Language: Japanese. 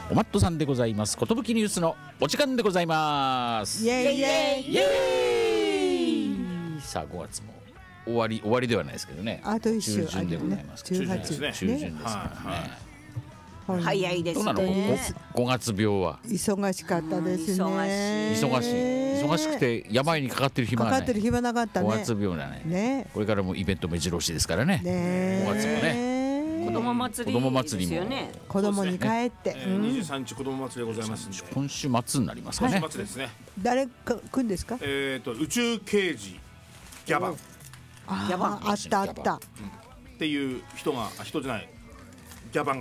おマットさんでございます。ことぶきニュースのお時間でございます。 イエイイエイイエーイ。さあ5月も終わりではないですけどね、 あと1週中旬でございます。 18 中旬ですからね。 早いですどうなのね。 5月病は。 忙しかったですね。 忙しくて病にかかってる暇がない。 かかってる暇なかったね。 5月病だね。これからもイベント目白押しですからね。5月もね。 子供祭りですよね。 子供に帰って、 23日子供祭りでございますんで、 今週末になりますかね。 今週末ですね。 誰か来るんですか？ 宇宙刑事ギャバンあったっていう人じゃないギャバン